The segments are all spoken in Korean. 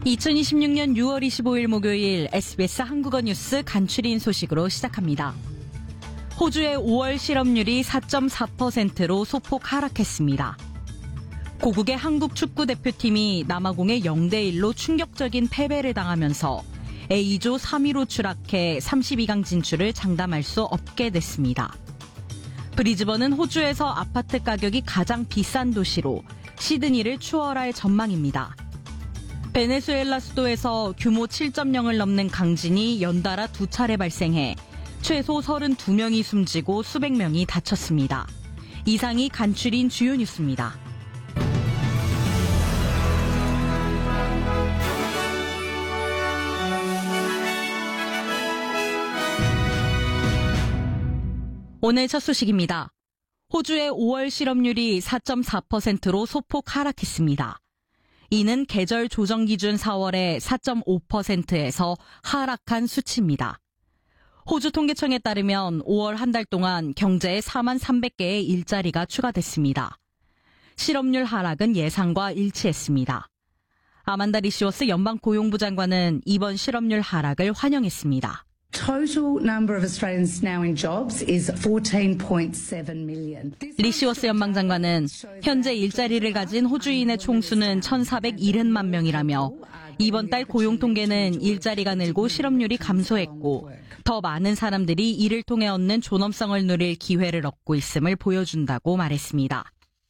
2026년 6월 25일 목요일 SBS 한국어 뉴스 간추린 소식으로 시작합니다. 호주의 5월 실업률이 4.4%로 소폭 하락했습니다. 고국의 한국 축구대표팀이 남아공에 0대1로 충격적인 패배를 당하면서 A조 3위로 추락해 32강 진출을 장담할 수 없게 됐습니다. 브리즈번은 호주에서 아파트 가격이 가장 비싼 도시로 시드니를 추월할 전망입니다. 베네수엘라 수도에서 규모 7.0을 넘는 강진이 연달아 2차례 발생해 최소 32명이 숨지고 수백 명이 다쳤습니다. 이상이 간추린 주요 뉴스입니다. 오늘 첫 소식입니다. 호주의 5월 실업률이 4.4%로 소폭 하락했습니다. 이는 계절 조정 기준 4월의 4.5%에서 하락한 수치입니다. 호주 통계청에 따르면 5월 한 달 동안 경제에 4만 300개의 일자리가 추가됐습니다. 실업률 하락은 예상과 일치했습니다. 아만다 리시워스 연방고용부 장관은 이번 실업률 하락을 환영했습니다. Total number of Australians now in jobs is 14.7 million. 리시워스 연방장관은 현재 일자리를 가진 호주인의 총수는 1,470만 명이라며 이번 달 고용 통계는 일자리가 늘고 실업률이 감소했고 더 많은 사람들이 이를 통해 얻는 존엄성을 누릴 기회를 얻고 있음을 보여준다고 말했습니다.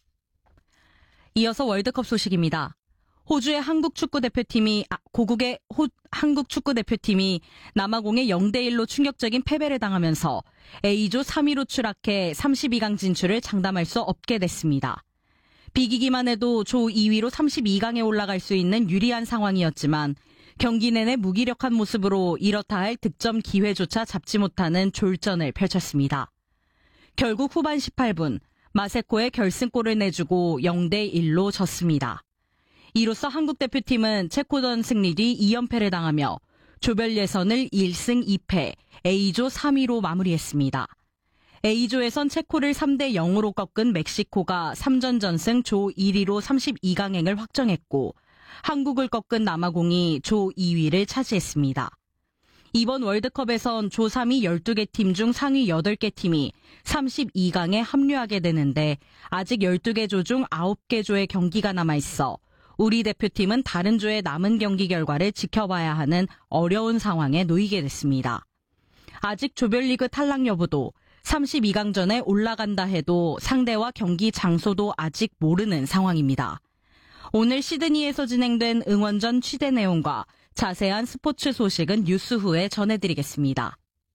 이어서 월드컵 소식입니다. 호주의 고국의 한국 축구대표팀이 남아공에 0대1로 충격적인 패배를 당하면서 A조 3위로 추락해 32강 진출을 장담할 수 없게 됐습니다. 비기기만 해도 조 2위로 32강에 올라갈 수 있는 유리한 상황이었지만 경기 내내 무기력한 모습으로 이렇다 할 득점 기회조차 잡지 못하는 졸전을 펼쳤습니다. 결국 후반 18분 마세코의 결승골을 내주고 0대1로 졌습니다. 이로써 한국 대표팀은 체코전 승리 뒤 2연패를 당하며 조별 예선을 1승 2패, A조 3위로 마무리했습니다. A조에선 체코를 3대 0으로 꺾은 멕시코가 3전 전승 조 1위로 32강행을 확정했고 한국을 꺾은 남아공이 조 2위를 차지했습니다. 이번 월드컵에선 조 3위 12개 팀 중 상위 8개 팀이 32강에 합류하게 되는데 아직 12개 조 중 9개 조의 경기가 남아있어 우리 대표팀은 다른 조의 남은 경기 결과를 지켜봐야 하는 어려운 상황에 놓이게 됐습니다. 아직 조별리그 탈락 여부도 32강전에 올라간다 해도 상대와 경기 장소도 아직 모르는 상황입니다. 오늘 시드니에서 진행된 응원전 취재 내용과 자세한 스포츠 소식은 뉴스 후에 전해드리겠습니다.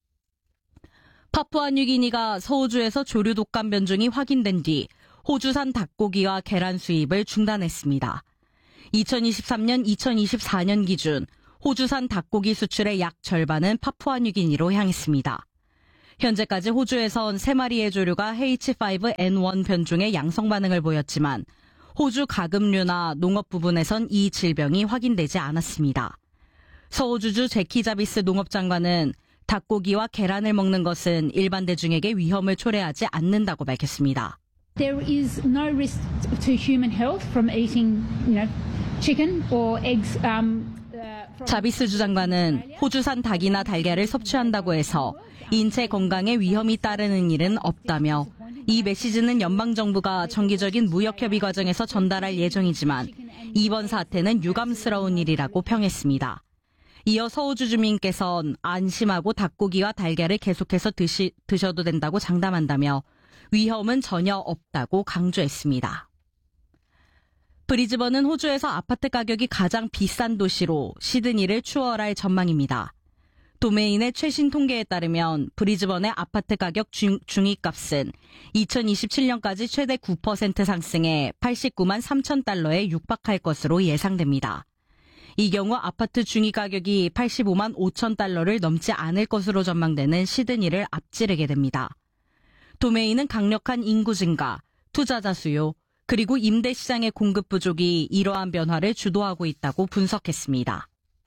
파푸아뉴기니가 서호주에서 조류 독감 변종이 확인된 뒤 호주산 닭고기와 계란 수입을 중단했습니다. 2023년, 2024년 기준 호주산 닭고기 수출의 약 절반은 파푸아뉴기니로 향했습니다. 현재까지 호주에선 3마리의 조류가 H5N1 변종의 양성 반응을 보였지만 호주 가금류나 농업 부분에선 이 질병이 확인되지 않았습니다. 서호주주 제키 자비스 농업장관은 닭고기와 계란을 먹는 것은 일반 대중에게 위험을 초래하지 않는다고 밝혔습니다. There is no risk to human health from eating, chicken or eggs. 자비스 주장관은 호주산 닭이나 달걀을 섭취한다고 해서 인체 건강에 위험이 따르는 일은 없다며 이 메시지는 연방정부가 정기적인 무역협의 과정에서 전달할 예정이지만 이번 사태는 유감스러운 일이라고 평했습니다. 이어 서호주 주민께서는 안심하고 닭고기와 달걀을 계속해서 드셔도 된다고 장담한다며 위험은 전혀 없다고 강조했습니다. 브리즈번은 호주에서 아파트 가격이 가장 비싼 도시로 시드니를 추월할 전망입니다. 도메인의 최신 통계에 따르면 브리즈번의 아파트 가격 중위값은 2027년까지 최대 9% 상승해 89만 3천 달러에 육박할 것으로 예상됩니다. 이 경우 아파트 중위 가격이 85만 5천 달러를 넘지 않을 것으로 전망되는 시드니를 앞지르게 됩니다. 도메인은 강력한 인구 증가, 투자자 수요, 그리고 임대 시장의 공급 부족이 이러한 변화를 주도하고 있다고 분석했습니다.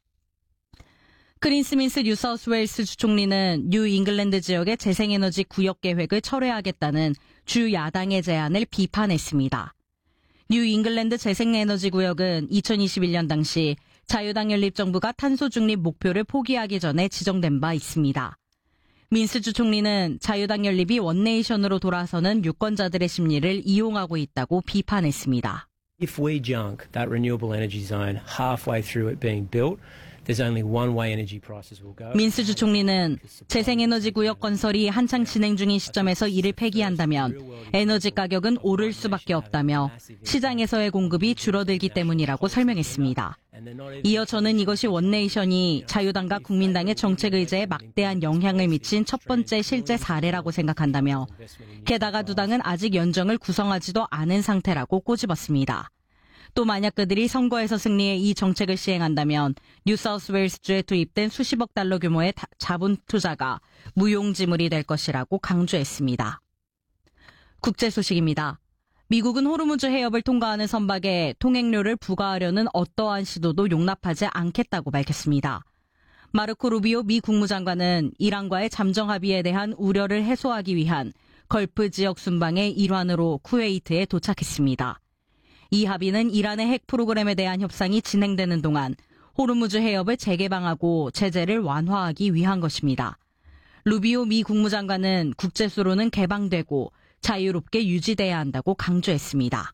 크린 스민스 뉴사우스웨일스 주총리는 뉴 잉글랜드 지역의 재생에너지 구역 계획을 철회하겠다는 주 야당의 제안을 비판했습니다. 뉴 잉글랜드 재생에너지 구역은 2021년 당시 자유당 연립정부가 탄소 중립 목표를 포기하기 전에 지정된 바 있습니다. 민스주 총리는 자유당 연립이 원네이션으로 돌아서는 유권자들의 심리를 이용하고 있다고 비판했습니다. If we junk that renewable energy zone halfway through it being built, there's only one way energy prices will go. 민스주 총리는 재생에너지 구역 건설이 한창 진행 중인 시점에서 이를 폐기한다면 에너지 가격은 오를 수밖에 없다며 시장에서의 공급이 줄어들기 때문이라고 설명했습니다. 이어 저는 이것이 원네이션이 자유당과 국민당의 정책 의제에 막대한 영향을 미친 첫 번째 실제 사례라고 생각한다며 게다가 두 당은 아직 연정을 구성하지도 않은 상태라고 꼬집었습니다. 또 만약 그들이 선거에서 승리해 이 정책을 시행한다면 뉴사우스웨일스주에 투입된 수십억 달러 규모의 자본 투자가 무용지물이 될 것이라고 강조했습니다. 국제 소식입니다. 미국은 호르무즈 해협을 통과하는 선박에 통행료를 부과하려는 어떠한 시도도 용납하지 않겠다고 밝혔습니다. 마르코 루비오 미 국무장관은 이란과의 잠정 합의에 대한 우려를 해소하기 위한 걸프 지역 순방의 일환으로 쿠웨이트에 도착했습니다. 이 합의는 이란의 핵 프로그램에 대한 협상이 진행되는 동안 호르무즈 해협을 재개방하고 제재를 완화하기 위한 것입니다. 루비오 미 국무장관은 국제수로는 개방되고 자유롭게 유지돼야 한다고 강조했습니다.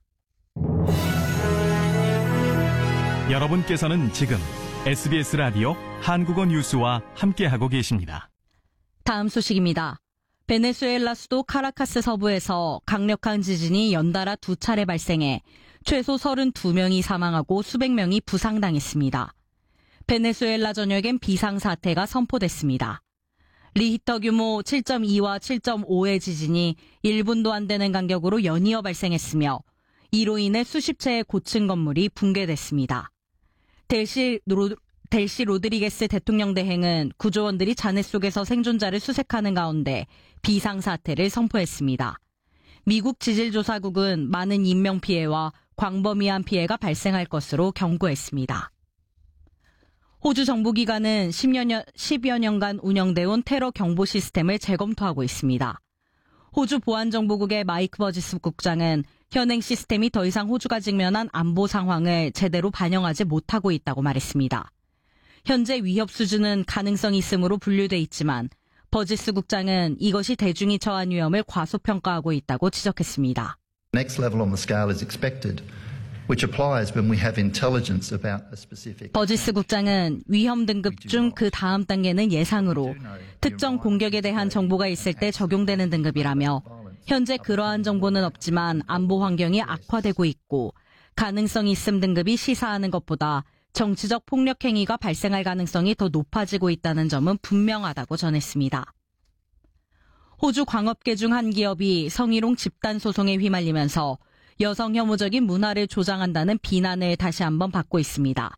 여러분께서는 지금 SBS 라디오 한국어 뉴스와 함께하고 계십니다. 다음 소식입니다. 베네수엘라 수도 카라카스 서부에서 강력한 지진이 연달아 2차례 발생해 최소 32명이 사망하고 수백 명이 부상당했습니다. 베네수엘라 전역엔 비상사태가 선포됐습니다. 리히터 규모 7.2와 7.5의 지진이 1분도 안 되는 간격으로 연이어 발생했으며 이로 인해 수십 채의 고층 건물이 붕괴됐습니다. 델시 로드리게스 대통령 대행은 구조원들이 잔해 속에서 생존자를 수색하는 가운데 비상사태를 선포했습니다. 미국 지질조사국은 많은 인명피해와 광범위한 피해가 발생할 것으로 경고했습니다. 호주 정부기관은 10여 년간 운영돼온 테러 경보 시스템을 재검토하고 있습니다. 호주 보안정보국의 마이크 버지스 국장은 현행 시스템이 더 이상 호주가 직면한 안보 상황을 제대로 반영하지 못하고 있다고 말했습니다. 현재 위협 수준은 가능성이 있음으로 분류돼 있지만 버지스 국장은 이것이 대중이 처한 위험을 과소평가하고 있다고 지적했습니다. Next level on the scale is expected. Which applies when we have intelligence about a specific. 버지스 국장은 위험 등급 중 그 다음 단계는 예상으로 특정 공격에 대한 정보가 있을 때 적용되는 등급이라며 현재 그러한 정보는 없지만 안보 환경이 악화되고 있고 가능성 있음 등급이 시사하는 것보다 정치적 폭력 행위가 발생할 가능성이 더 높아지고 있다는 점은 분명하다고 전했습니다. 호주 광업계 중 한 기업이 성희롱 집단 소송에 휘말리면서 여성 혐오적인 문화를 조장한다는 비난을 다시 한번 받고 있습니다.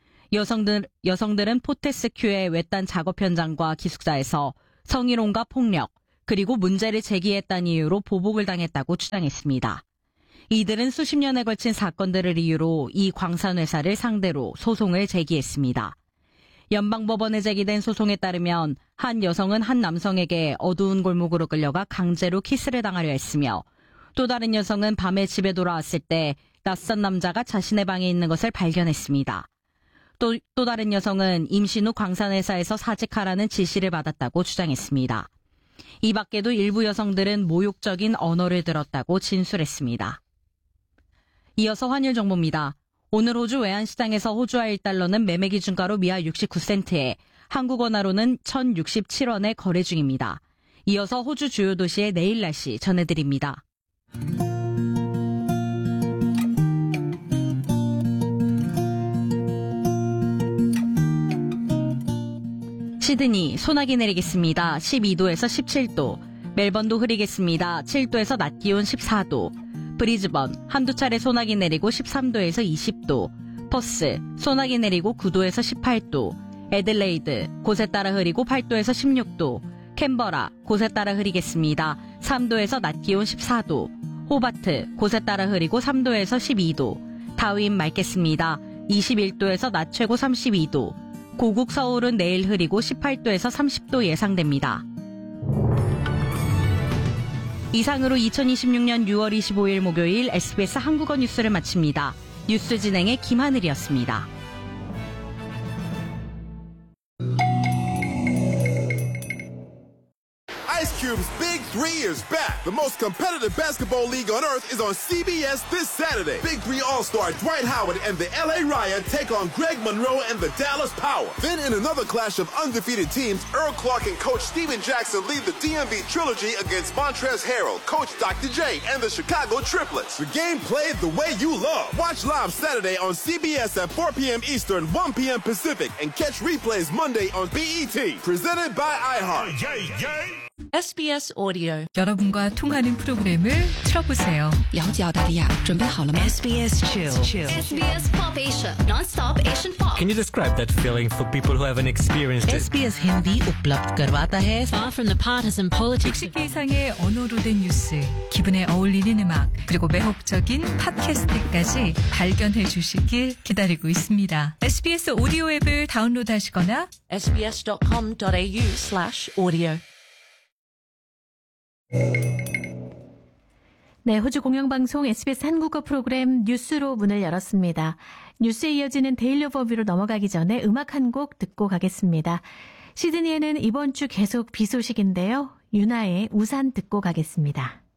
여성들은 포테스큐의 외딴 작업 현장과 기숙사에서 성희롱과 폭력, 그리고 문제를 제기했다는 이유로 보복을 당했다고 주장했습니다. 이들은 수십 년에 걸친 사건들을 이유로 이 광산회사를 상대로 소송을 제기했습니다. 연방법원에 제기된 소송에 따르면 한 여성은 한 남성에게 어두운 골목으로 끌려가 강제로 키스를 당하려 했으며 또 다른 여성은 밤에 집에 돌아왔을 때 낯선 남자가 자신의 방에 있는 것을 발견했습니다. 또 다른 여성은 임신 후 광산회사에서 사직하라는 지시를 받았다고 주장했습니다. 이 밖에도 일부 여성들은 모욕적인 언어를 들었다고 진술했습니다. 이어서 환율 정보입니다. 오늘 호주 외환시장에서 호주화 1달러는 매매 기준가로 미화 69센트에 한국 원화로는 1,067원에 거래 중입니다. 이어서 호주 주요 도시의 내일 날씨 전해드립니다. 시드니 소나기 내리겠습니다. 12도에서 17도. 멜번도 흐리겠습니다. 7도에서 낮 기온 14도. 브리즈번 한두 차례 소나기 내리고 13도에서 20도. 퍼스 소나기 내리고 9도에서 18도. 애들레이드 곳에 따라 흐리고 8도에서 16도. 캔버라 곳에 따라 흐리겠습니다. 3도에서 낮 기온 14도. 호바트 곳에 따라 흐리고 3도에서 12도. 다윈 맑겠습니다. 21도에서 낮 최고 32도. 고국 서울은 내일 흐리고 18도에서 30도 예상됩니다. 이상으로 2026년 6월 25일 목요일 SBS 한국어 뉴스를 마칩니다. 뉴스 진행의 김하늘이었습니다. 3 is back. The most competitive basketball league on earth is on CBS this Saturday. Big Three All-Star Dwight Howard and the LA Riot take on Greg Monroe and the Dallas Power. Then in another clash of undefeated teams, Earl Clark and Coach Steven Jackson lead the DMV Trilogy against Montrezl Harrell, Coach Dr. J, and the Chicago Triplets. The game played the way you love. Watch live Saturday on CBS at 4 p.m. Eastern, 1 p.m. Pacific, and catch replays Monday on BET. Presented by iHeart. SBS Audio. 여러분과 통하는 프로그램을 틀어보세요. 了解澳大利亚，准备好了吗？ SBS Chill. SBS Pop Asia, non-stop Asian pop. Can you describe that feeling for people who haven't experienced it? SBS Hindi उपलब्ध करवाता है. Far from the partisan politics. 60개 이상의 언어로 된 뉴스, 기분에 어울리는 음악, 그리고 매혹적인 팟캐스트까지 발견해 주시길 기다리고 있습니다. SBS 오디오 앱을 다운로드하시거나 sbs.com.au/audio. 네, 호주 공영방송 SBS 한국어 프로그램 뉴스로 문을 열었습니다. 뉴스에 이어지는 데일리 오버뷰로 넘어가기 전에 음악 한 곡 듣고 가겠습니다. 시드니에는 이번 주 계속 비 소식인데요. 유나의 우산 듣고 가겠습니다.